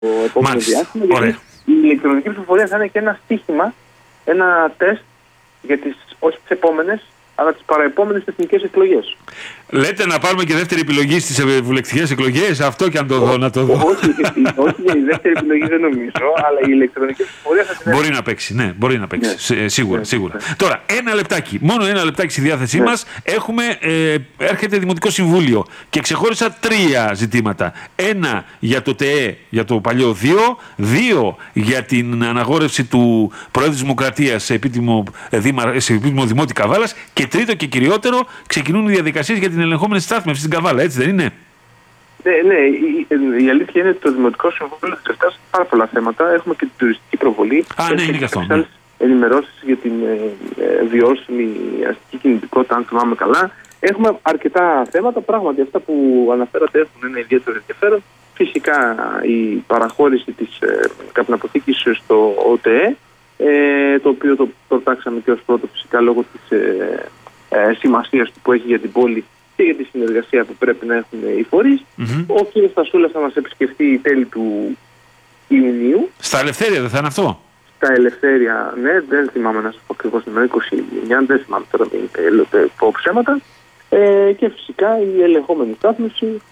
επόμενο διάστημα. Γιατί η ηλεκτρονική ψηφοφορία θα είναι και ένα στοίχημα, ένα τεστ για όχι τις επόμενες, αλλά τις παραεπόμενες εθνικές εκλογές. Λέτε να πάρουμε και δεύτερη επιλογή στις βουλευτικές εκλογές, αυτό και αν το δω, να το δω. Όχι για η δεύτερη επιλογή δεν νομίζω, αλλά η ηλεκτρονική ψηφοφορία θα την μπορεί να παίξει, ναι, μπορεί να παίξει. Σίγουρα. Τώρα, ένα λεπτάκι, μόνο ένα λεπτάκι στη διάθεσή μας. Έρχεται Δημοτικό Συμβούλιο και ξεχώρισα 3 ζητήματα. 1 για το ΤΕΕ, για το παλιό 2 για την αναγόρευση του Προέδρου της Δημοκρατίας σε επίτιμο Δημότη Καβάλας και 3 και κυριότερο, ξεκινούν οι διαδικασίες για την ελεγχόμενη στάθμευση στην Καβάλα, έτσι δεν είναι? Ναι, η αλήθεια είναι ότι το Δημοτικό Συμβούλιο θα εξετάσει πάρα πολλά θέματα. Έχουμε και την τουριστική προβολή. Ναι, είναι και αυτό. Ενημερώσεις για την βιώσιμη αστική κινητικότητα, αν θυμάμαι καλά. Έχουμε αρκετά θέματα. Πράγματι, αυτά που αναφέρατε έχουν ένα ιδιαίτερο ενδιαφέρον. Φυσικά, η παραχώρηση της καπναποθήκης στο ΟΤΕ, το οποίο το προτάξαμε και ως πρώτο φυσικά λόγω της σημασίας που έχει για την πόλη και για τη συνεργασία που πρέπει να έχουν οι φορείς. Ο κ. Στασούλας θα μας επισκεφτεί τέλη του Ιουνίου. Στα Ελευθέρια δεν θα είναι αυτό? Στα Ελευθέρια, ναι, δεν θυμάμαι να σας πω ακριβώς την 29, δεν θυμάμαι τώρα, μην πω ψέματα. Και φυσικά η ελεγχόμενη στάθμευση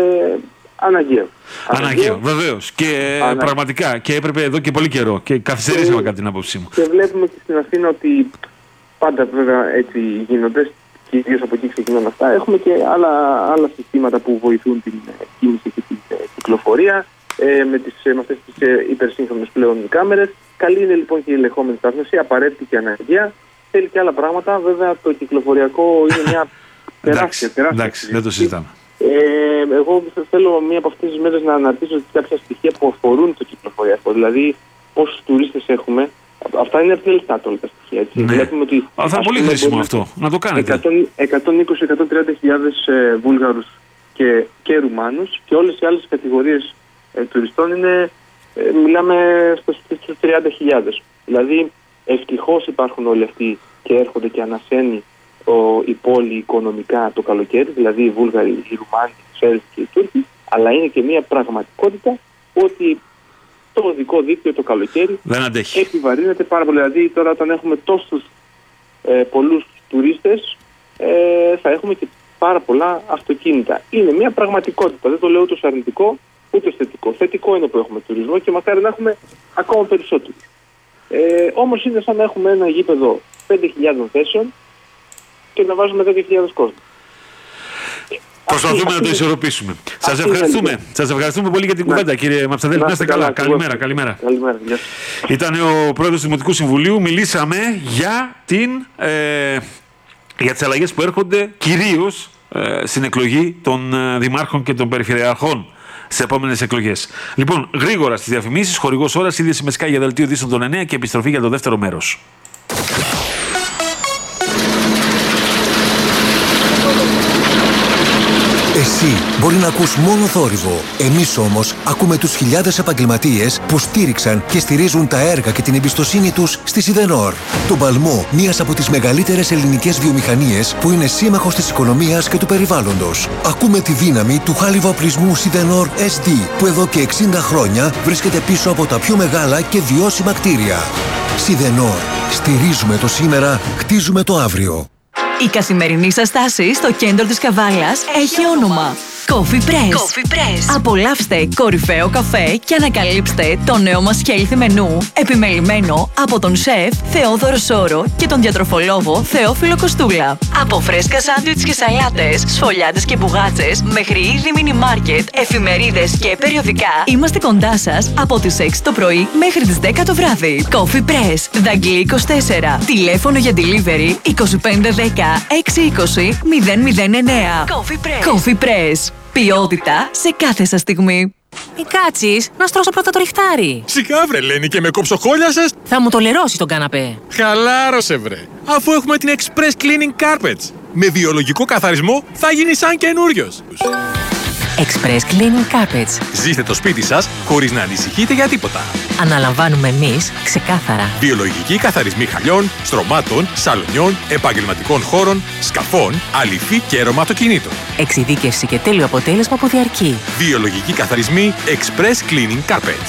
Αναγκαίο, βεβαίως. Και πραγματικά και έπρεπε εδώ και πολύ καιρό και καθυστερήσαμε κατά την άποψή μου. Και βλέπουμε και στην Αθήνα ότι πάντα βέβαια έτσι γίνονται, κυρίως από εκεί ξεκινάνε αυτά. Έχουμε και άλλα συστήματα που βοηθούν την κίνηση και την κυκλοφορία με αυτές τις υπερσύγχρονες πλέον κάμερες. Καλή είναι λοιπόν και η ελεγχόμενη στάθμευση, απαραίτητη και αναγκαία. Θέλει και άλλα πράγματα. Βέβαια το κυκλοφοριακό είναι μια τεράστια. Εντάξει, δεν το συζητάμε. Εγώ θέλω μία από αυτές τις μέρες να αναρτήσω κάποια στοιχεία που αφορούν το κυκλοφοριακό. Δηλαδή πόσους τουρίστες έχουμε. Αυτά είναι ευθελιστά όλα τα στοιχεία. Έτσι. Ναι. Βλέπουμε ότι θα είναι πολύ χρήσιμο αυτό. Να το κάνετε. 120-130 χιλιάδες Βούλγαρους και Ρουμάνους και όλες οι άλλες κατηγορίες τουριστών μιλάμε στους 30.000. Δηλαδή ευτυχώς υπάρχουν όλοι αυτοί και έρχονται και ανασένει η πόλη οικονομικά το καλοκαίρι, δηλαδή οι Βούλγαροι, οι Ρουμάνοι, οι Σέρβοι και οι Τούρκοι, αλλά είναι και μια πραγματικότητα ότι το οδικό δίκτυο το καλοκαίρι δεν αντέχει. Επιβαρύνεται πάρα πολύ. Δηλαδή τώρα όταν έχουμε τόσους πολλούς τουρίστες θα έχουμε και πάρα πολλά αυτοκίνητα. Είναι μια πραγματικότητα. Δεν το λέω ούτε αρνητικό ούτε θετικό. Θετικό είναι που έχουμε τουρισμό και μακάρι να έχουμε ακόμα περισσότερο. Όμως είναι σαν να έχουμε ένα γήπεδο 5.000 θέσεων και να βάζουμε 10.000 κόσμο. Προσπαθούμε να το ισορροπήσουμε. Σας ευχαριστούμε πολύ για την κουβέντα, κύριε Μαψαδέλη. Να είστε καλά. Καλημέρα. Ήταν ο πρόεδρος του Δημοτικού Συμβουλίου. Μιλήσαμε για τις αλλαγές που έρχονται κυρίως στην εκλογή των δημάρχων και των περιφερειαρχών στις επόμενες εκλογές. Λοιπόν, γρήγορα στις διαφημίσεις, χορηγός ώρας, είδηση με Sky για δελτίο ειδήσεων των 9 και επιστροφή για το δεύτερο μέρος. Εσύ μπορεί να ακούς μόνο θόρυβο. Εμείς όμως ακούμε τους χιλιάδες επαγγελματίες που στήριξαν και στηρίζουν τα έργα και την εμπιστοσύνη τους στη Σιδενόρ. Τον παλμό μιας από τις μεγαλύτερες ελληνικές βιομηχανίες που είναι σύμμαχος της οικονομίας και του περιβάλλοντος. Ακούμε τη δύναμη του χάλιβα οπλισμού Σιδενόρ SD που εδώ και 60 χρόνια βρίσκεται πίσω από τα πιο μεγάλα και βιώσιμα κτίρια. Σιδενόρ. Στηρίζουμε το σήμερα, χτίζουμε το αύριο. Η καθημερινή σας στάση στο κέντρο της Καβάλας έχει όνομα Coffee Press. Απολαύστε κορυφαίο καφέ και ανακαλύψτε το νέο μας healthy μενού, επιμελημένο από τον σεφ Θεόδωρο Σόρο και τον διατροφολόγο Θεόφιλο Κοστούλα. Από φρέσκα σάντουιτς και σαλάτες, σφολιάτες και μπουγάτσες, μέχρι είδη μίνι μάρκετ, εφημερίδες και περιοδικά, είμαστε κοντά σας από τις 6 το πρωί μέχρι τις 10 το βράδυ. Coffee Press, Δαγκλή 24. Τηλέφωνο για delivery 2510 620 009. Coffee Press. Ποιότητα σε κάθε σας στιγμή. Μη κάτσεις, να στρώσω πρώτα το ριχτάρι. Σιγά βρε Λένη και με κοψοχόλιασες. Θα μου το λερώσει τον καναπέ. Χαλάρωσε βρε, αφού έχουμε την Express Cleaning Carpets. Με βιολογικό καθαρισμό θα γίνει σαν καινούριος. Express Cleaning Carpets. Ζήστε το σπίτι σας χωρίς να ανησυχείτε για τίποτα. Αναλαμβάνουμε εμείς ξεκάθαρα. Βιολογικοί καθαρισμοί χαλιών, στρωμάτων, σαλονιών, επαγγελματικών χώρων, σκαφών, αληφή και έρωμα αυτοκινήτων. Εξειδίκευση και τέλειο αποτέλεσμα που διαρκεί. Βιολογικοί καθαρισμοί Express Cleaning Carpets.